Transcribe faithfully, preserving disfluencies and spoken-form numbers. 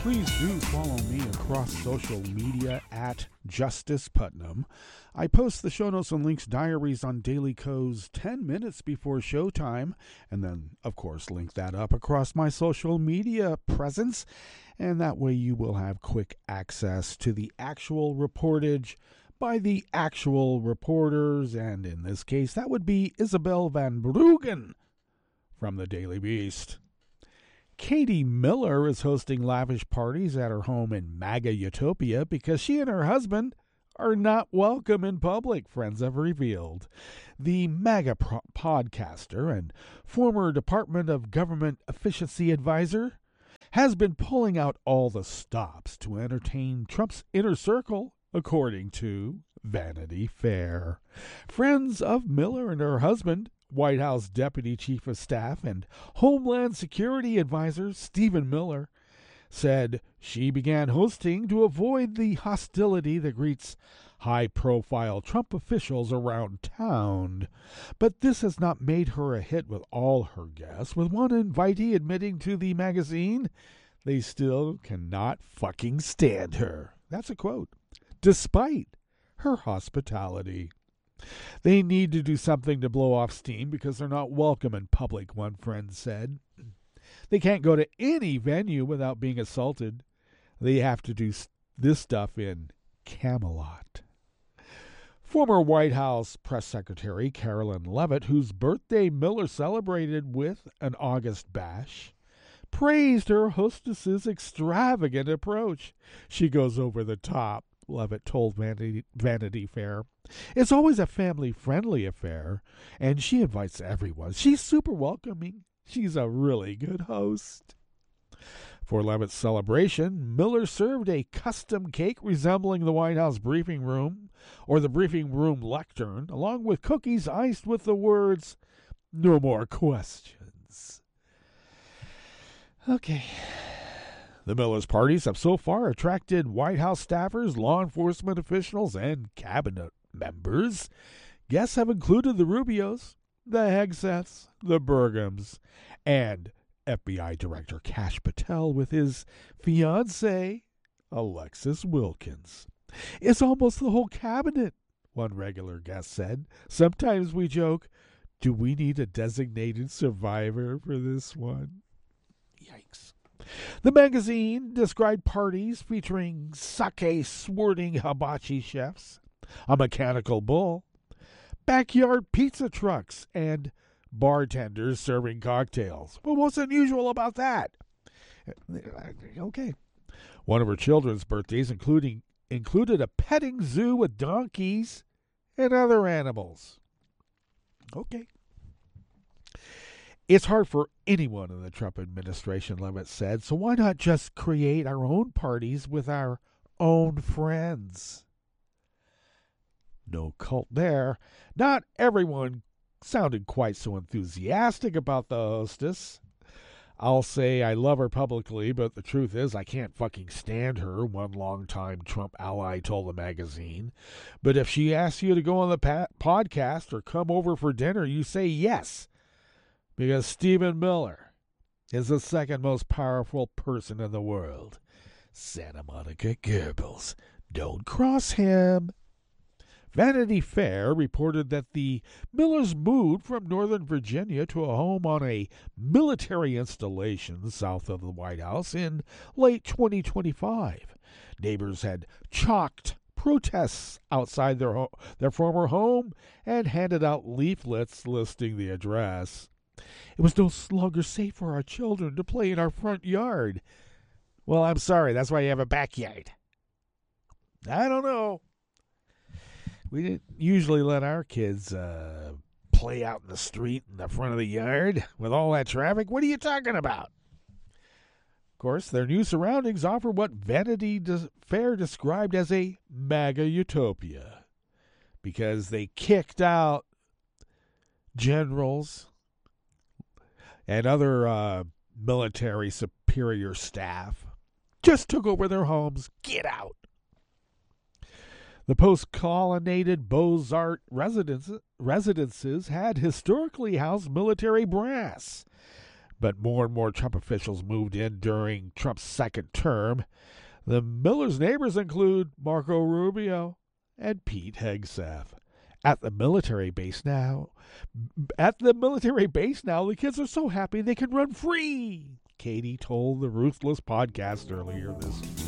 Please do follow me across social media at Justice Putnam. I post the show notes and links diaries on Daily Co's ten minutes before showtime, and then, of course, link that up across my social media presence, and that way you will have quick access to the actual reportage by the actual reporters, and in this case, that would be Isabel Van Bruggen from the Daily Beast. Katie Miller is hosting lavish parties at her home in MAGA Utopia because she and her husband are not welcome in public, friends have revealed. The MAGA pro- podcaster and former Department of Government Efficiency advisor has been pulling out all the stops to entertain Trump's inner circle, according to Vanity Fair. Friends of Miller and her husband, White House Deputy Chief of Staff and Homeland Security Advisor Stephen Miller, said she began hosting to avoid the hostility that greets high-profile Trump officials around town. But this has not made her a hit with all her guests, with one invitee admitting to the magazine they still cannot fucking stand her. That's a quote. Despite her hospitality. They need to do something to blow off steam because they're not welcome in public, one friend said. They can't go to any venue without being assaulted. They have to do this stuff in Camelot. Former White House Press Secretary Carolyn Leavitt, whose birthday Miller celebrated with an August bash, praised her hostess's extravagant approach. She goes over the top, Leavitt told Vanity, Vanity Fair. It's always a family-friendly affair, and she invites everyone. She's super welcoming. She's a really good host. For Leavitt's celebration, Miller served a custom cake resembling the White House briefing room, or the briefing room lectern, along with cookies iced with the words, "No more questions." Okay. The Millers' parties have so far attracted White House staffers, law enforcement officials, and cabinet members. Guests have included the Rubios, the Hegseths, the Burgums, and F B I Director Kash Patel with his fiancée, Alexis Wilkins. It's almost the whole cabinet, one regular guest said. Sometimes we joke, do we need a designated survivor for this one? Yikes. The magazine described parties featuring sake-swirling hibachi chefs, a mechanical bull, backyard pizza trucks, and bartenders serving cocktails. Well, what's unusual about that? Okay. One of her children's birthdays including included a petting zoo with donkeys and other animals. Okay. It's hard for anyone in the Trump administration, Leavitt said, so why not just create our own parties with our own friends? No cult there. Not everyone sounded quite so enthusiastic about the hostess. I'll say I love her publicly, but the truth is I can't fucking stand her, one longtime Trump ally told the magazine. But if she asks you to go on the pa- podcast or come over for dinner, you say yes. Because Stephen Miller is the second most powerful person in the world. Santa Monica Goebbels. Don't cross him. Vanity Fair reported that the Millers moved from Northern Virginia to a home on a military installation south of the White House in late twenty twenty-five. Neighbors had chalked protests outside their ho- their former home and handed out leaflets listing the address. It was no longer safe for our children to play in our front yard. Well, I'm sorry, that's why you have a backyard. I don't know. We didn't usually let our kids uh, play out in the street in the front of the yard with all that traffic. What are you talking about? Of course, their new surroundings offer what Vanity Fair described as a MAGA utopia because they kicked out generals and other uh, military superior staff, just took over their homes. Get out. The post-colonnated Beaux-Arts residence, residences had historically housed military brass, but more and more Trump officials moved in during Trump's second term. The Miller's neighbors include Marco Rubio and Pete Hegseth. At the military base now, at the military base now, the kids are so happy they can run free, Katie told the Ruthless podcast earlier this